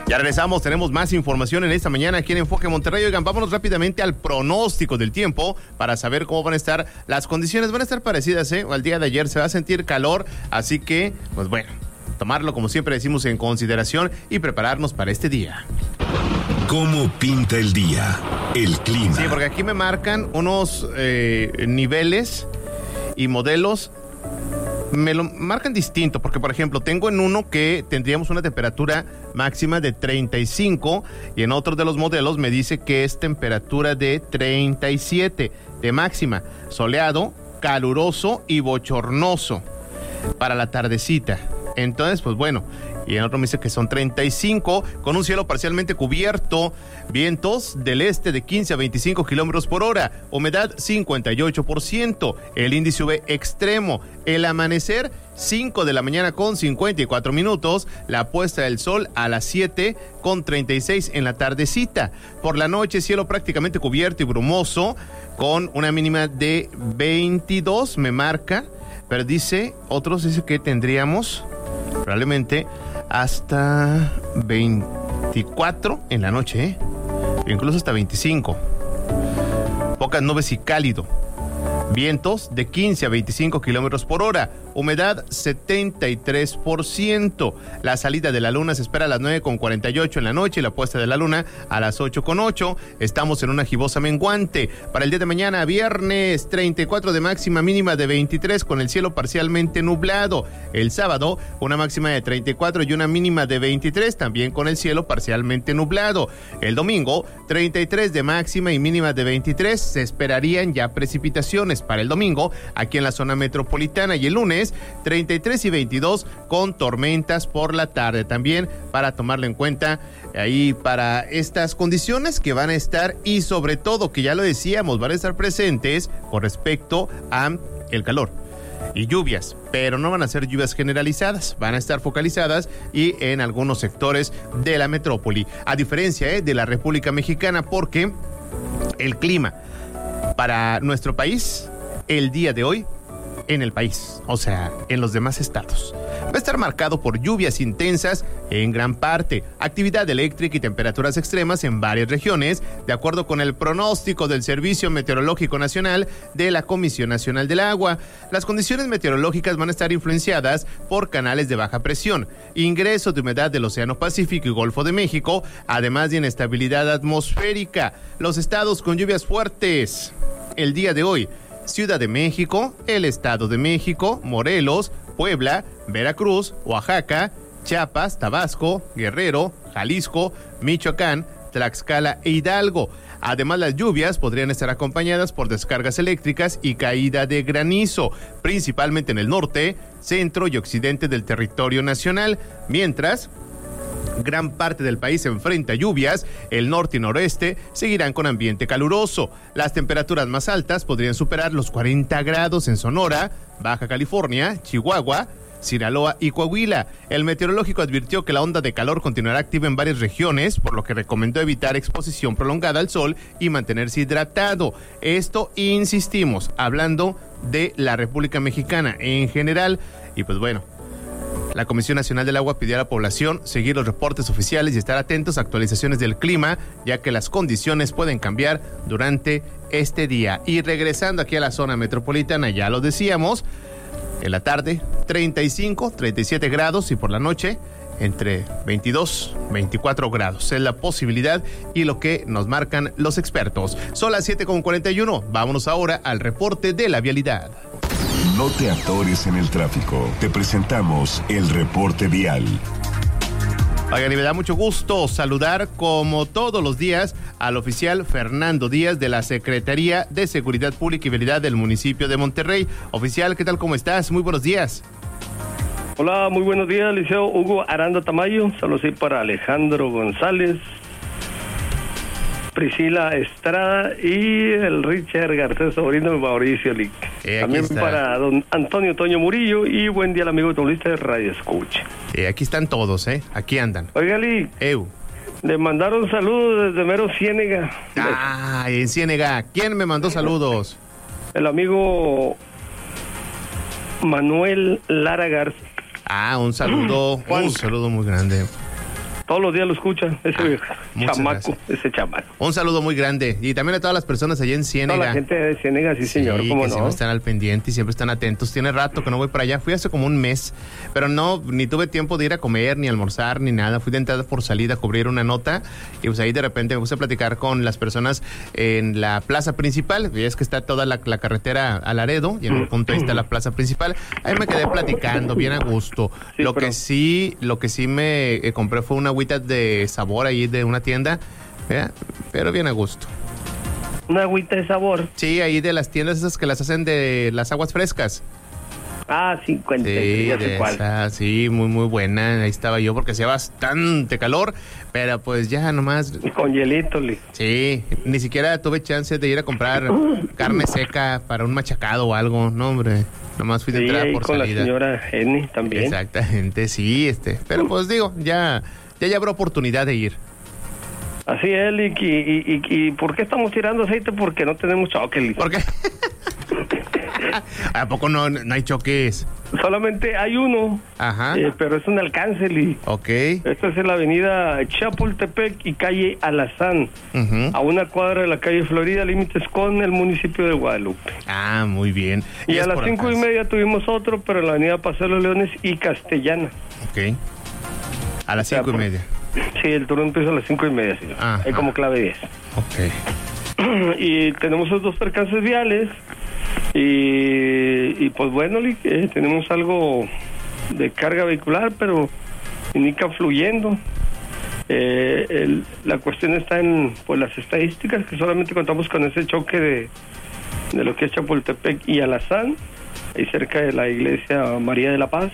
Ya regresamos, tenemos más información en esta mañana aquí en Enfoque Monterrey. Oigan, vámonos rápidamente al pronóstico del tiempo para saber cómo van a estar las condiciones. Van a estar parecidas, al día de ayer. Se va a sentir calor, así que, pues bueno, tomarlo como siempre decimos en consideración y prepararnos para este día. ¿Cómo pinta el día? El clima. Sí, porque aquí me marcan unos niveles y modelos. Me lo marcan distinto, porque por ejemplo tengo en uno que tendríamos una temperatura máxima de 35 y en otro de los modelos me dice que es temperatura de 37 de máxima, soleado, caluroso y bochornoso para la tardecita. Entonces, pues bueno, y en otro me dice que son 35, con un cielo parcialmente cubierto, vientos del este de 15 a 25 kilómetros por hora, humedad 58%, el índice UV extremo, el amanecer 5 de la mañana con 54 minutos, la puesta del sol a las 7 con 36 en la tardecita. Por la noche, cielo prácticamente cubierto y brumoso, con una mínima de 22, me marca, pero otros dice que tendríamos probablemente hasta 24 en la noche, incluso hasta 25. Pocas nubes y cálido. Vientos de 15 a 25 kilómetros por hora. Humedad 73%. La salida de la luna se espera a las 9:48 en la noche y la puesta de la luna a las 8:08. Estamos en una gibosa menguante. Para el día de mañana, viernes, 34 de máxima, mínima de 23 con el cielo parcialmente nublado. El sábado, una máxima de 34 y una mínima de 23, también con el cielo parcialmente nublado. El domingo, 33 de máxima y mínima de 23. Se esperarían ya precipitaciones para el domingo aquí en la zona metropolitana, y el lunes 33 y 22 con tormentas por la tarde, también para tomarlo en cuenta ahí para estas condiciones que van a estar, y sobre todo que ya lo decíamos, van a estar presentes con respecto a el calor y lluvias, pero no van a ser lluvias generalizadas, van a estar focalizadas y en algunos sectores de la metrópoli, a diferencia de la República Mexicana, porque el clima para nuestro país, el día de hoy, en el país, o sea, en los demás estados, va a estar marcado por lluvias intensas en gran parte, actividad eléctrica y temperaturas extremas en varias regiones, de acuerdo con el pronóstico del Servicio Meteorológico Nacional de la Comisión Nacional del Agua. Las condiciones meteorológicas van a estar influenciadas por canales de baja presión, ingreso de humedad del Océano Pacífico y Golfo de México, además de inestabilidad atmosférica. Los estados con lluvias fuertes el día de hoy: Ciudad de México, el Estado de México, Morelos, Puebla, Veracruz, Oaxaca, Chiapas, Tabasco, Guerrero, Jalisco, Michoacán, Tlaxcala e Hidalgo. Además, las lluvias podrían estar acompañadas por descargas eléctricas y caída de granizo, principalmente en el norte, centro y occidente del territorio nacional, mientras gran parte del país se enfrenta a lluvias. El norte y noreste seguirán con ambiente caluroso. Las temperaturas más altas podrían superar los 40 grados en Sonora, Baja California, Chihuahua, Sinaloa y Coahuila. El meteorológico advirtió que la onda de calor continuará activa en varias regiones, por lo que recomendó evitar exposición prolongada al sol y mantenerse hidratado. Esto, insistimos, hablando de la República Mexicana en general. Y pues bueno, la Comisión Nacional del Agua pidió a la población seguir los reportes oficiales y estar atentos a actualizaciones del clima, ya que las condiciones pueden cambiar durante este día. Y regresando aquí a la zona metropolitana, ya lo decíamos, en la tarde 35, 37 grados y por la noche entre 22, 24 grados. Es la posibilidad y lo que nos marcan los expertos. Son las 7:41. Vámonos ahora al reporte de la vialidad. No te atores en el tráfico. Te presentamos el reporte vial. Oigan, y me da mucho gusto saludar como todos los días al oficial Fernando Díaz de la Secretaría de Seguridad Pública y Vialidad del municipio de Monterrey. Oficial, ¿qué tal? ¿Cómo estás? Muy buenos días. Hola, muy buenos días, Liceo Hugo Aranda Tamayo. Saludos para Alejandro González, Priscila Estrada y el Richard Garcés, sobrino de Mauricio Lic. También está para don Antonio Toño Murillo, y buen día al amigo automovilista de Radio Escucha. Aquí están todos, aquí andan. Oiga, Lic, le mandaron saludos desde Mero Ciénega. En Ciénega. ¿Quién me mandó saludos? El amigo Manuel Lara Garza. Un saludo muy grande. todos los días lo escuchan, ese chamaco, gracias. ese chamaco. Un saludo muy grande. Y también a todas las personas allá en Ciénega. Toda la gente de Ciénega, sí señor, sí, cómo que no. siempre están al pendiente y siempre están atentos. Tiene rato que no voy para allá. Fui hace como un mes, pero no, ni tuve tiempo de ir a comer, ni almorzar, ni nada. Fui de entrada por salida a cubrir una nota y pues ahí de repente me puse a platicar con las personas en la plaza principal. Y es que está toda la carretera a Laredo y en un punto ahí está la plaza principal. Ahí me quedé platicando bien a gusto. Sí, lo que sí me compré fue una agüita de sabor ahí de una tienda, pero bien a gusto. Una agüita de sabor. Sí, ahí de las tiendas esas que las hacen de las aguas frescas. Ah, 50. Sí, sí, muy, muy buena. Ahí estaba yo porque hacía bastante calor, pero pues ya nomás. Y con hielito, Sí, ni siquiera tuve chance de ir a comprar carne seca para un machacado o algo. No, hombre, nomás fui de entrada por con salida. La señora Jenny también. Exactamente, sí, pero pues digo, ya habrá oportunidad de ir. Así es, y ¿por qué estamos tirando aceite? Porque no tenemos choque, ¿Por qué? ¿A poco no hay choques? Solamente hay uno. Ajá. Pero es un alcance, Ok. Esta es en la avenida Chapultepec y calle Alazán, a una cuadra de la calle Florida, límites con el municipio de Guadalupe. Ah, muy bien. Y a las 5:30 tuvimos otro, pero en la avenida Paseo de los Leones y Castellana. Ok. A las 5:30. Sí, el turno empieza a las 5:30, señor. Hay como clave 10. Ok. Y tenemos esos dos percances viales. Y pues bueno, tenemos algo de carga vehicular, pero indica fluyendo. La cuestión está en pues las estadísticas, que solamente contamos con ese choque de lo que es Chapultepec y Alazán, ahí cerca de la iglesia María de la Paz.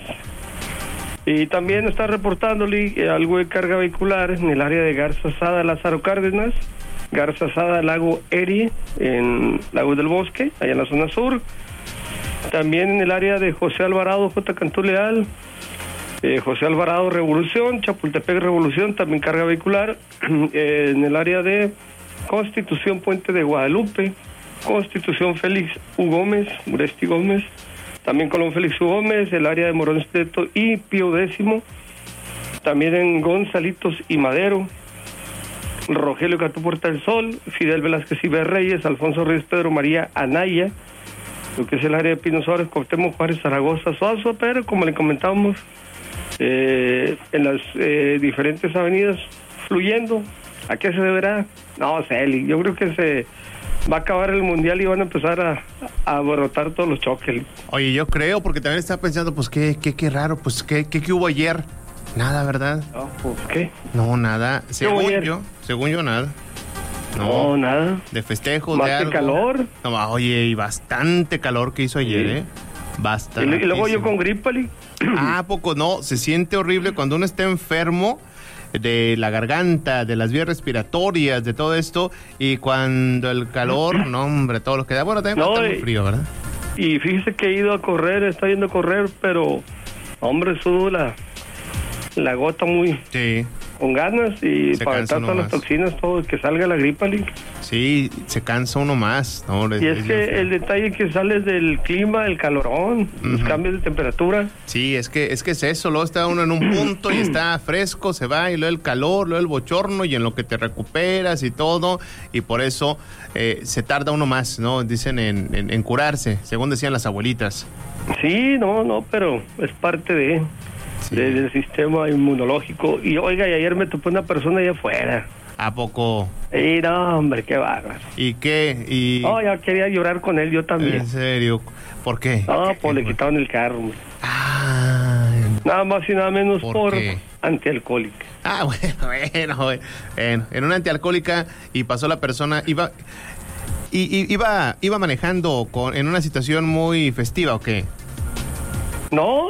Y también está reportándole algo de carga vehicular en el área de Garza Sada, Lázaro Cárdenas, Garza Sada, Lago Erie, en Lago del Bosque, allá en la zona sur. También en el área de José Alvarado, J. Cantú Leal, José Alvarado, Revolución, Chapultepec, Revolución, también carga vehicular. En el área de Constitución, Puente de Guadalupe, Constitución, Félix U. Gómez, Uresti Gómez, también Colón Félix U. Gómez, el área de Morón Esteto y Pío X, también en Gonzalitos y Madero, Rogelio Catú Puerta del Sol, Fidel Velázquez y Reyes, Alfonso Reyes, Pedro María Anaya, lo que es el área de Pino Suárez, Cuauhtémoc, Juárez, Zaragoza, Suazo, pero como le comentábamos, en las diferentes avenidas fluyendo. ¿A qué se deberá? No sé, yo creo que se va a acabar el mundial y van a empezar a brotar todos los choques. Oye, yo creo, porque también estaba pensando, pues qué raro, pues qué hubo ayer. Nada, ¿verdad? No, pues ¿qué? No, nada. Según yo, nada. No, nada. De festejos, más de algo. Que calor. No, oye, y bastante calor que hizo ayer, sí. Bastante. Y luego yo con gripa, ¿A poco no? Se siente horrible cuando uno está enfermo de la garganta, de las vías respiratorias, de todo esto, y cuando el calor, no, hombre, todo lo que da. Bueno, también está muy frío, ¿verdad? Y fíjese que he ido a correr, está yendo a correr, pero, hombre, sudo la gota muy... Sí. Con ganas y para aventar todas las toxinas, todo, que salga la gripa, Sí, se cansa uno más. No, y es que el detalle que sale del clima, el calorón, los cambios de temperatura. Sí, es que es eso, luego está uno en un punto y está fresco, se va, y luego el calor, luego el bochorno, y en lo que te recuperas y todo, y por eso se tarda uno más, ¿no? Dicen en curarse, según decían las abuelitas. Sí, no, pero es parte del sistema inmunológico. Y oiga, y ayer me topé una persona allá afuera. ¿A poco? Y no, hombre, qué bárbaro. ¿Y qué? Ya quería llorar con él, yo también. ¿En serio? ¿Por qué? No, pues le quitaron el carro, hombre. Nada más y nada menos por antialcohólica. Bueno, en una antialcohólica, y pasó la persona, iba manejando en una situación muy festiva, ¿o qué? No,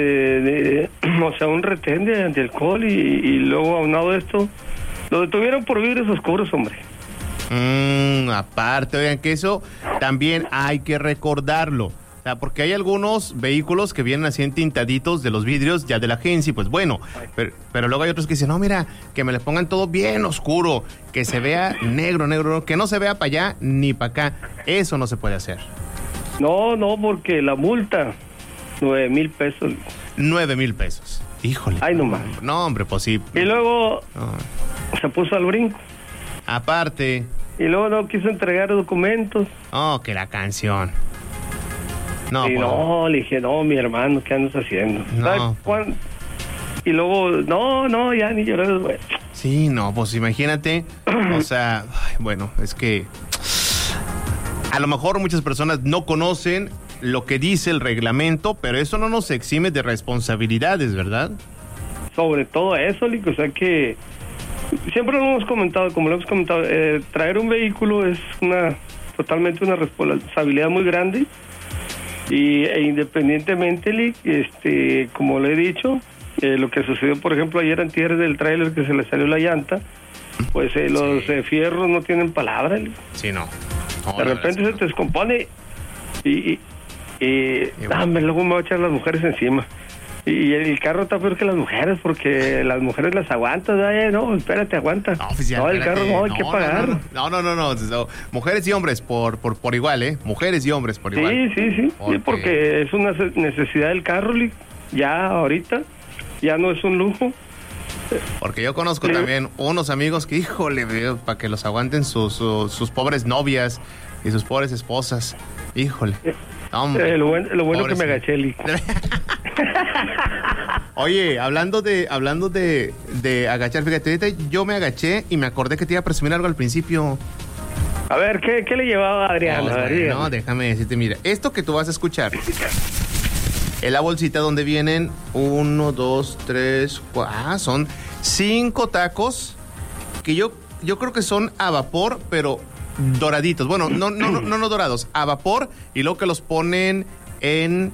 o sea, un retén de antialcohol y luego aunado de esto, lo detuvieron por vidrios oscuros, hombre. Aparte, oigan, que eso también hay que recordarlo. O sea, porque hay algunos vehículos que vienen así entintaditos de los vidrios ya de la agencia, y pues bueno, pero luego hay otros que dicen, no, mira, que me le pongan todo bien oscuro, que se vea negro, que no se vea para allá ni para acá. Eso no se puede hacer. No, porque la multa... 9,000 pesos. 9,000 pesos. Híjole. Ay, nomás. No, hombre, pues sí. Y luego No. se puso al brinco. Aparte. Y luego no quiso entregar documentos. Oh, que la canción. No, Y pues, no, le dije, no, mi hermano, ¿qué andas haciendo? No, ¿Sabes pues. cuándo? Y luego, no, ya ni llorar, güey. Sí, no, pues imagínate. O sea, ay, bueno, es que a lo mejor muchas personas no conocen lo que dice el reglamento, pero eso no nos exime de responsabilidades, ¿verdad? Sobre todo eso, Lick, o sea que siempre lo hemos comentado, como lo hemos comentado, traer un vehículo es totalmente una responsabilidad muy grande e independientemente, Lick, como le he dicho, lo que sucedió, por ejemplo, ayer antier del tráiler que se le salió la llanta, pues los fierros no tienen palabra, Lick. Sí, no. No, De la repente verdad se te descompone y bueno. luego me voy a echar las mujeres encima. Y el carro está peor que las mujeres, porque las mujeres las aguantan. No, espérate, aguanta. No, oficial, No, el espérate. carro no, hay que pagar. No. Mujeres y hombres por igual, ¿eh? Mujeres y hombres por igual. Sí. Sí, Porque- porque es una necesidad del carro, Lick. Ya ahorita, ya no es un lujo. Porque yo conozco Sí. también unos amigos que, híjole, para que los aguanten sus pobres novias y sus pobres esposas. Híjole. Hombre, Lo bueno que pobres- me agaché, Lick. Oye, hablando de agachar, fíjate, ahorita yo me agaché y me acordé que te iba a presumir algo al principio. A ver, ¿qué le llevaba a Adriana? A ver, dígame. No, déjame decirte, mira, esto que tú vas a escuchar es la bolsita donde vienen 1, 2, 3, 4, son 5 tacos que yo creo que son a vapor, pero doraditos. Bueno, no dorados, a vapor, y luego que los ponen en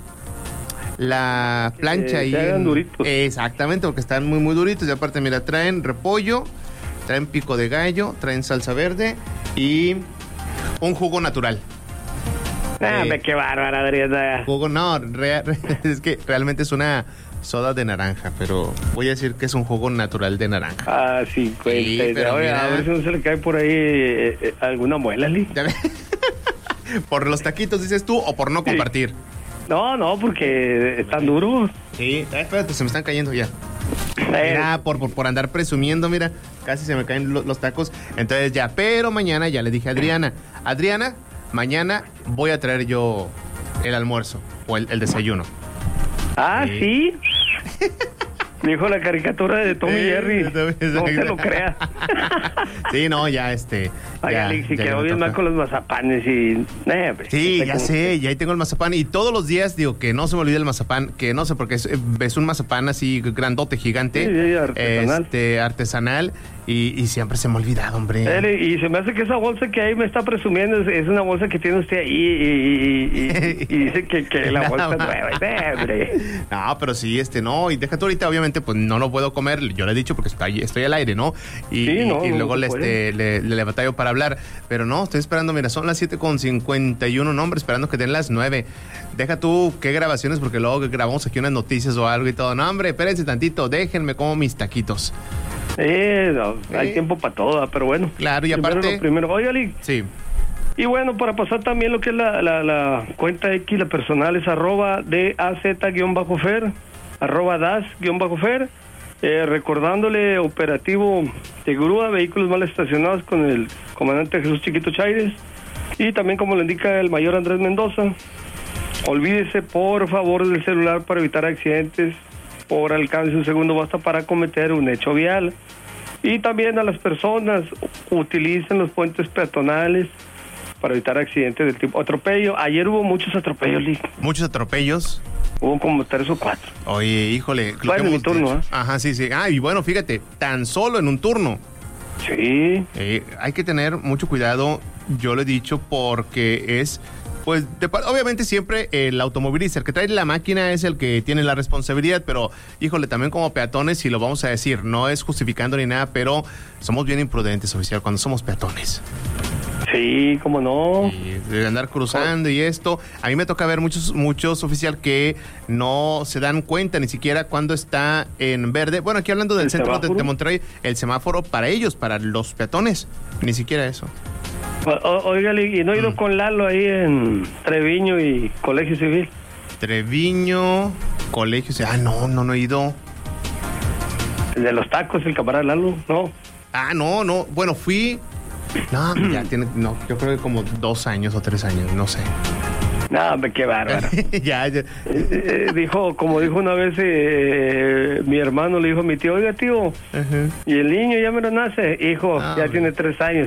la plancha se hagan duritos. Exactamente, porque están muy muy duritos. Y aparte, mira, traen repollo, traen pico de gallo, traen salsa verde y un jugo natural. Qué bárbara, Adriana. Jugo, no, es que realmente es una soda de naranja, pero voy a decir que es un jugo natural de naranja. Ah, 50. Sí, pero Oye, mira. a ver si no se le cae por ahí alguna muela, Lick. ¿Ya ves? ¿Por los taquitos dices tú o por no compartir? No, porque están duros. Sí, espérate, se me están cayendo ya. Mira, por andar presumiendo, mira, casi se me caen los tacos. Entonces ya, pero mañana ya le dije a Adriana, mañana voy a traer yo el almuerzo o el desayuno. Ah, Sí. sí. Dijo la caricatura de Tom y Jerry. No se lo crea. Sí, no, ya Ay, ya, Alex, si ya quedó me bien toca. mal con los mazapanes y... pues, Sí, está ya como- sé, ya ahí tengo el mazapán y todos los días digo que no se me olvide el mazapán, que no sé porque es un mazapán así grandote, gigante, Sí, artesanal. artesanal y siempre se me ha olvidado, hombre. Y se me hace que esa bolsa que ahí me está presumiendo es una bolsa que tiene usted ahí y dice que la bolsa es nueva. Hombre. No, pero sí, no, y deja tú ahorita, obviamente, pues no lo puedo comer, yo le he dicho porque estoy al aire, ¿no? Y, Sí, no, y luego no le, puede. le batallo para hablar, pero no, estoy esperando, mira, son las 7:51, no, hombre, esperando que den las 9. Deja tú qué grabaciones, porque luego grabamos aquí unas noticias o algo y todo. No, hombre, espérense tantito, déjenme como mis taquitos. No, hay Sí. tiempo para todo, pero bueno. Claro, y aparte- Primero, oye, Ali, Sí. y bueno, para pasar también lo que es la cuenta X, la personal es @DAZ_Fer, @DAZ_Fer, recordándole operativo de grúa, vehículos mal estacionados con el comandante Jesús Chiquito Chaires, y también como le indica el mayor Andrés Mendoza, olvídese por favor del celular para evitar accidentes, por alcance un segundo basta para cometer un hecho vial. Y también a las personas, utilicen los puentes peatonales para evitar accidentes del tipo atropello. Ayer hubo muchos atropellos, Lee. Muchos atropellos. Hubo como 3 o 4. Oye, híjole. lo Bueno, que mi hemos turno, dicho. ¿eh? Ajá, sí. Ah, y bueno, fíjate, tan solo en un turno. Sí. Hay que tener mucho cuidado, yo lo he dicho, porque es, pues, obviamente siempre el automovilista, el que trae la máquina es el que tiene la responsabilidad, pero, híjole, también como peatones, si lo vamos a decir, no es justificando ni nada, pero somos bien imprudentes, oficial, cuando somos peatones. Sí, cómo no. Y de andar cruzando y esto, a mí me toca ver muchos oficial que no se dan cuenta ni siquiera cuando está en verde. Bueno, aquí hablando del ¿El centro de semáforo? Monterrey, el semáforo para ellos, para los peatones, ni siquiera eso. Oiga, Lee, y no he ido con Lalo ahí en Treviño y Colegio Civil. Treviño, colegio, no he ido. El de los tacos, el camarada Lalo, ¿no? Ah, no. Bueno, fui... No, ya tiene... No, yo creo que como 2 años o 3 años, no sé. No, qué bárbaro. ya. Como dijo una vez mi hermano, le dijo a mi tío, oiga, tío, y el niño ya me lo nace, hijo, ya tiene 3 años.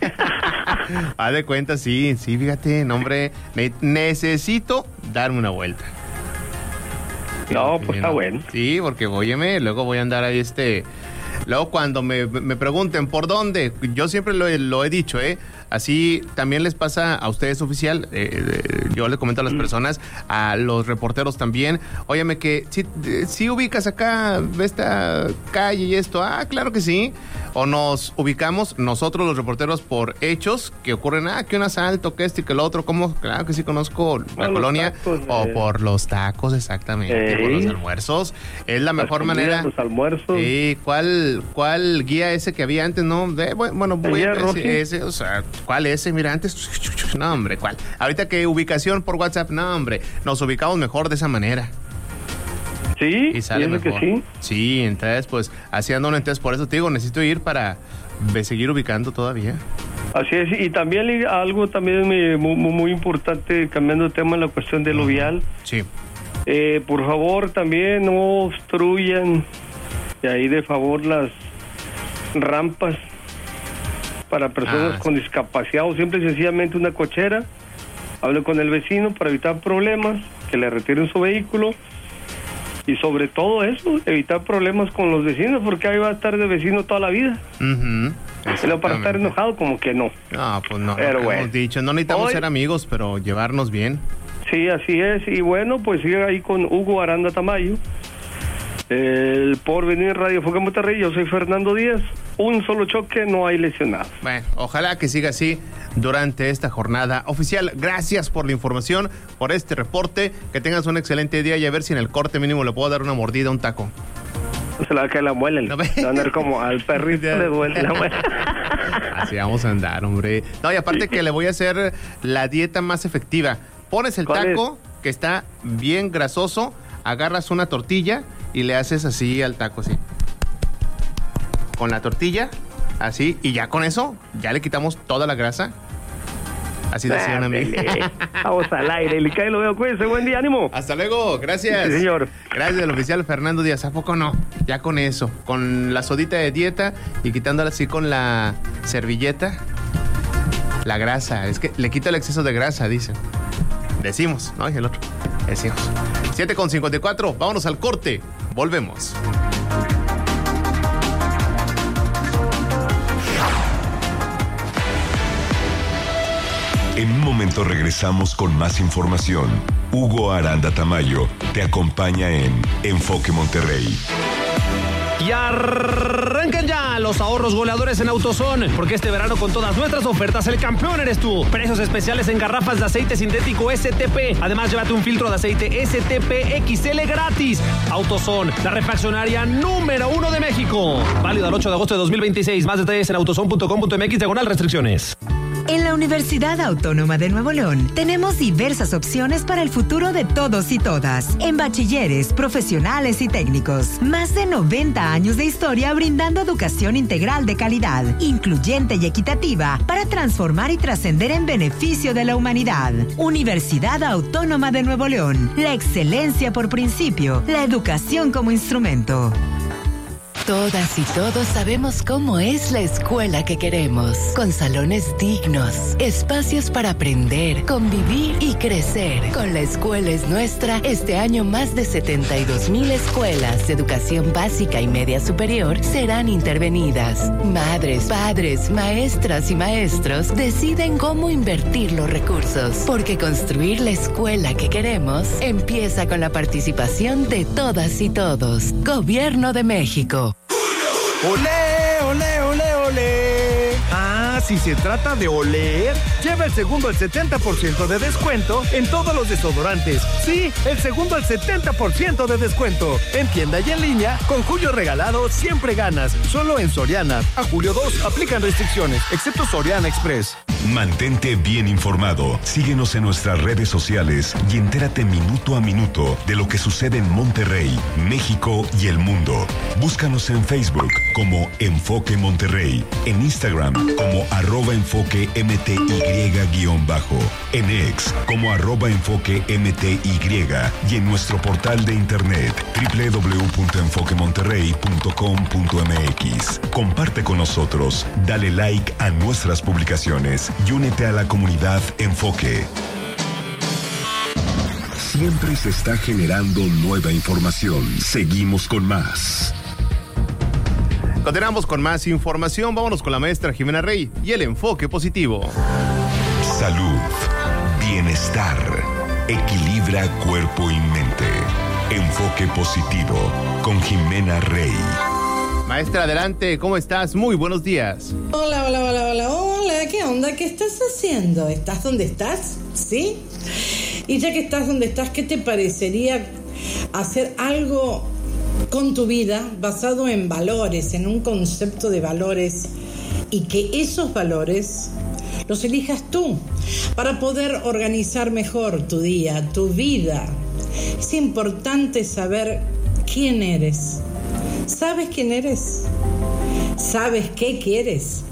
Haz de cuenta, sí, fíjate, no, hombre, necesito darme una vuelta. No, pues está bueno. Sí, porque óyeme, luego voy a andar ahí Luego cuando me pregunten por dónde, yo siempre lo he dicho, así también les pasa a ustedes, oficial, yo le comento a las personas, a los reporteros también, óyeme que si ubicas acá esta calle y esto, claro que sí, o nos ubicamos nosotros los reporteros por hechos que ocurren, que un asalto, que esto y que el otro, como claro que sí conozco la colonia, tacos, o por los tacos, exactamente, por los almuerzos, es la mejor manera. Los almuerzos. ¿Cuál guía ese que había antes? No, bueno, voy a ese, o sea, ¿cuál ese? Mira, antes, no, hombre, ¿cuál? Ahorita que ubicación por WhatsApp, no, hombre, nos ubicamos mejor de esa manera. Sí, y sale mejor. Que sí. Sí, entonces, pues, así ando, entonces, por eso te digo, necesito ir para seguir ubicando todavía. Así es, y también algo también muy importante, cambiando de tema, la cuestión del vial. Sí. Por favor, también no obstruyan, y ahí de favor las rampas para personas con discapacidad, o simple y sencillamente una cochera. Hable con el vecino para evitar problemas, que le retiren su vehículo, y sobre todo eso, evitar problemas con los vecinos, porque ahí va a estar de vecino toda la vida. Pero para estar enojado, como que no. No, pues no, pero bueno, hemos dicho, no necesitamos ser amigos, pero llevarnos bien. Sí, así es, y bueno, pues sigue ahí con Hugo Aranda Tamayo, el Porvenir Radio Enfoque Monterrey. Yo soy Fernando Díaz. Un solo choque, no hay lesionados. Bueno, ojalá que siga así durante esta jornada. Oficial, gracias por la información, por este reporte. Que tengas un excelente día y a ver si en el corte mínimo le puedo dar una mordida, un taco. Se la va a caer la muela. No, va a andar como al perrito le duele la muela. Así vamos a andar, hombre. No, y aparte que le voy a hacer la dieta más efectiva. Pones el taco, que está bien grasoso, agarras una tortilla y le haces así al taco, así. Con la tortilla, así, y ya con eso, ya le quitamos toda la grasa. Así decía una amiga. Vamos al aire, le cae, lo veo, cuídense, buen día, ánimo. Hasta luego, gracias. Sí, señor. Gracias al oficial Fernando Díaz. ¿A poco no? Ya con eso, con la sodita de dieta y quitándola así con la servilleta, la grasa, es que le quita el exceso de grasa, dicen. Decimos, ¿no? Y el otro, decimos. 7:54, vámonos al corte, volvemos. En un momento regresamos con más información. Hugo Aranda Tamayo te acompaña en Enfoque Monterrey. Y arrancan ya los ahorros goleadores en AutoZone, porque este verano con todas nuestras ofertas el campeón eres tú. Precios especiales en garrafas de aceite sintético STP. Además, llévate un filtro de aceite STP XL gratis. AutoZone, la refaccionaria número 1 de México. Válido al 8 de agosto de 2026. Más detalles en autozone.com.mx/restricciones. En la Universidad Autónoma de Nuevo León tenemos diversas opciones para el futuro de todos y todas. En bachilleres, profesionales y técnicos. Más de 90 años de historia brindando educación integral de calidad, incluyente y equitativa para transformar y trascender en beneficio de la humanidad. Universidad Autónoma de Nuevo León. La excelencia por principio, la educación como instrumento. Todas y todos sabemos cómo es la escuela que queremos, con salones dignos, espacios para aprender, convivir y crecer. Con La Escuela es Nuestra, este año más de 72,000 escuelas de educación básica y media superior serán intervenidas. Madres, padres, maestras y maestros deciden cómo invertir los recursos, porque construir la escuela que queremos empieza con la participación de todas y todos. Gobierno de México. ¡Olé, olé, olé, olé! Ah, si se trata de oler, lleva el segundo al 70% de descuento en todos los desodorantes. Sí, el segundo al 70% de descuento. En tienda y en línea, con Julio Regalado siempre ganas. Solo en Soriana. A julio 2 aplican restricciones, excepto Soriana Express. Mantente bien informado. Síguenos en nuestras redes sociales y entérate minuto a minuto de lo que sucede en Monterrey, México y el mundo. Búscanos en Facebook como Enfoque Monterrey, en Instagram como @enfoquemty_, en X como @enfoquemty y en nuestro portal de internet www.enfoquemonterrey.com.mx. Comparte con nosotros, dale like a nuestras publicaciones y únete a la comunidad Enfoque. Siempre se está generando nueva información. Seguimos con más. Continuamos con más información. Vámonos con la maestra Jimena Rey y el enfoque positivo. Salud, bienestar, equilibra cuerpo y mente. Enfoque positivo con Jimena Rey. Maestra, adelante, ¿cómo estás? Muy buenos días. Hola, ¿qué onda? ¿Qué estás haciendo? ¿Estás donde estás? ¿Sí? Y ya que estás donde estás, ¿qué te parecería hacer algo con tu vida basado en valores, en un concepto de valores, y que esos valores los elijas tú para poder organizar mejor tu día, tu vida? Es importante saber quién eres. ¿Sabes quién eres? ¿Sabes qué quieres?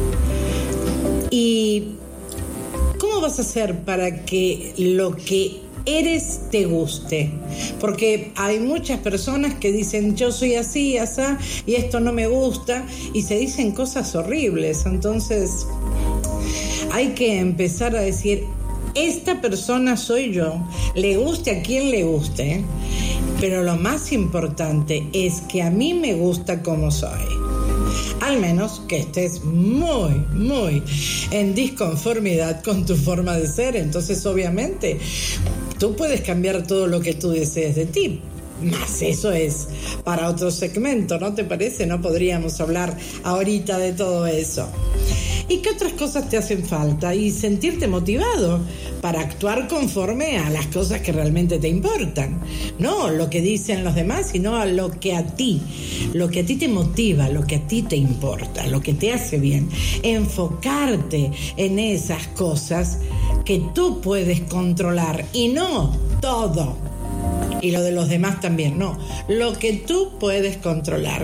¿Y cómo vas a hacer para que lo que eres te guste? Porque hay muchas personas que dicen yo soy así, asá, y esto no me gusta, y se dicen cosas horribles. Entonces hay que empezar a decir, esta persona soy yo, le guste a quien le guste, pero lo más importante es que a mí me gusta como soy. Al menos que estés muy en disconformidad con tu forma de ser. Entonces, obviamente, tú puedes cambiar todo lo que tú desees de ti. Más eso es para otro segmento, ¿no te parece? No podríamos hablar ahorita de todo eso. ¿Y qué otras cosas te hacen falta? Y sentirte motivado para actuar conforme a las cosas que realmente te importan. No lo que dicen los demás, sino a lo que a ti te motiva, lo que a ti te importa, lo que te hace bien. Enfocarte en esas cosas que tú puedes controlar y no todo. Y lo de los demás también, no. Lo que tú puedes controlar.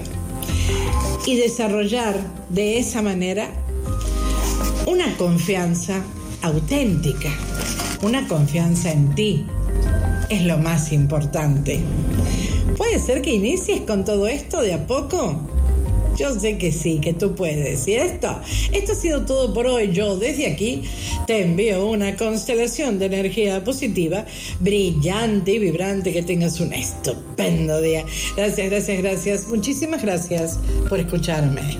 Y desarrollar de esa manera una confianza auténtica, una confianza en ti. Es lo más importante. ¿Puede ser que inicies con todo esto de a poco? Yo sé que sí, que tú puedes. Y esto ha sido todo por hoy. Yo desde aquí te envío una constelación de energía positiva, brillante y vibrante. Que tengas un estupendo día. Gracias. Muchísimas gracias por escucharme.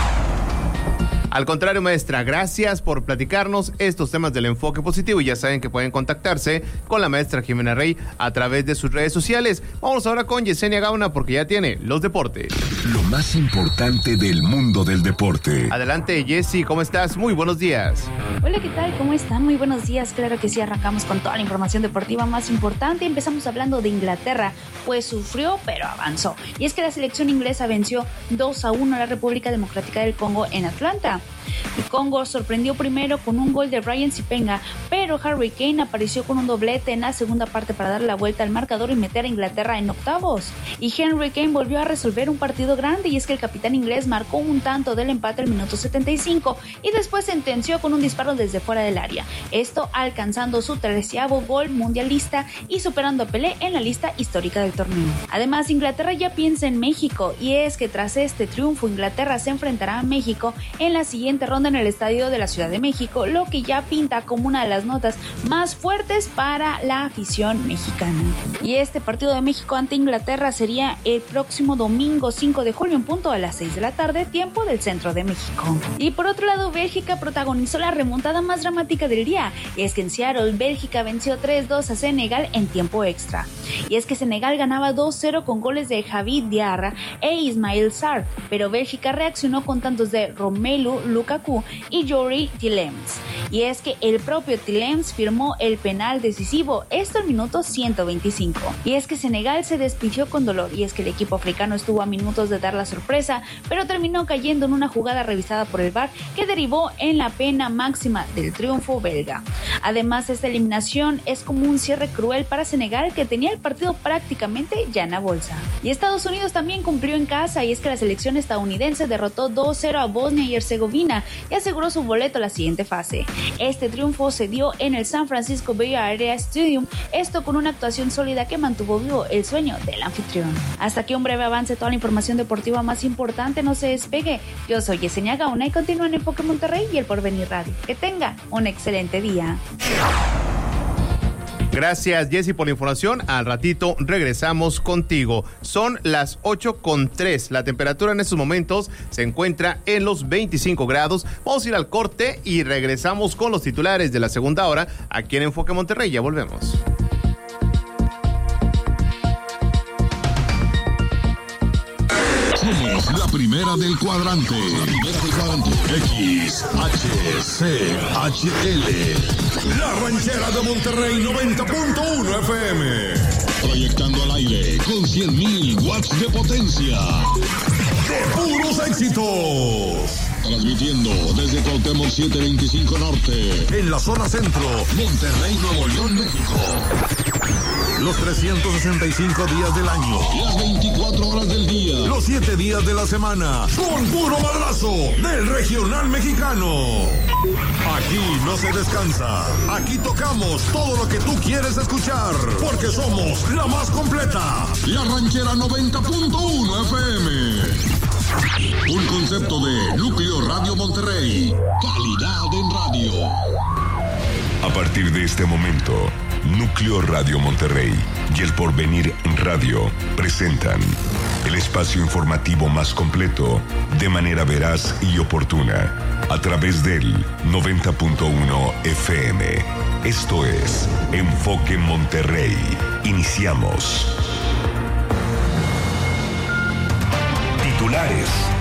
Al contrario, maestra, gracias por platicarnos estos temas del enfoque positivo. Y ya saben que pueden contactarse con la maestra Jimena Rey a través de sus redes sociales. Vamos ahora con Yesenia Gauna porque ya tiene los deportes. Lo más importante del mundo del deporte. Adelante, Jessy, ¿cómo estás? Muy buenos días. Hola, ¿qué tal? ¿Cómo están? Muy buenos días. Claro que sí, arrancamos con toda la información deportiva más importante. Empezamos hablando de Inglaterra, pues sufrió, pero avanzó. Y es que la selección inglesa venció 2-1 a la República Democrática del Congo en Atlanta. El Congo sorprendió primero con un gol de Ryan Sipenga, pero Harry Kane apareció con un doblete en la segunda parte para dar la vuelta al marcador y meter a Inglaterra en octavos. Y Henry Kane volvió a resolver un partido grande, y es que el capitán inglés marcó un tanto del empate al minuto 75 y después sentenció con un disparo desde fuera del área. Esto alcanzando su 13º gol mundialista y superando a Pelé en la lista histórica del torneo. Además, Inglaterra ya piensa en México, y es que tras este triunfo Inglaterra se enfrentará a México en la siguiente ronda en el Estadio de la Ciudad de México, lo que ya pinta como una de las notas más fuertes para la afición mexicana. Y este partido de México ante Inglaterra sería el próximo domingo 5 de julio en punto a las 6 de la tarde, tiempo del centro de México. Y por otro lado, Bélgica protagonizó la remontada más dramática del día, y es que en Seattle, Bélgica venció 3-2 a Senegal en tiempo extra. Y es que Senegal ganaba 2-0 con goles de Javi Diarra e Ismail Sarr, pero Bélgica reaccionó con tantos de Romelu Romelu Lukaku y Youri Tielemans. Y es que el propio Tielemans firmó el penal decisivo, esto al minuto 125. Y es que Senegal se despidió con dolor, y es que el equipo africano estuvo a minutos de dar la sorpresa, pero terminó cayendo en una jugada revisada por el VAR que derivó en la pena máxima del triunfo belga. Además, esta eliminación es como un cierre cruel para Senegal, que tenía el partido prácticamente ya en la bolsa. Y Estados Unidos también cumplió en casa, y es que la selección estadounidense derrotó 2-0 a Bosnia y Herzegovina y aseguró su boleto a la siguiente fase. Este triunfo se dio en el San Francisco Bay Area Stadium, esto con una actuación sólida que mantuvo vivo el sueño del anfitrión. Hasta aquí un breve avance, toda la información deportiva más importante, no se despegue. Yo soy Yesenia Gauna y continúa en Enfoque Monterrey y el Porvenir Radio. Que tenga un excelente día. Gracias, Jessy, por la información. Al ratito regresamos contigo. Son las 8:03. La temperatura en estos momentos se encuentra en los 25 grados. Vamos a ir al corte y regresamos con los titulares de la segunda hora aquí en Enfoque Monterrey. Ya volvemos. Somos la primera del cuadrante. XHCHL. La ranchera de Monterrey 90.1 FM. Proyectando al aire con 100,000 watts de potencia. De puros éxitos. Transmitiendo desde Cuauhtémoc 725 Norte. En la zona centro. Monterrey, Nuevo León, México. Los 365 días del año. Las 24 horas del día. Los 7 días de la semana. Con puro madrazo del regional mexicano. Aquí no se descansa. Aquí tocamos todo lo que tú quieres escuchar. Porque somos la más completa. La ranchera 90.1 FM. Un concepto de Núcleo Radio Monterrey. Calidad en radio. A partir de este momento, Núcleo Radio Monterrey y El Porvenir Radio presentan el espacio informativo más completo de manera veraz y oportuna a través del 90.1 FM. Esto es Enfoque Monterrey. Iniciamos. Titulares.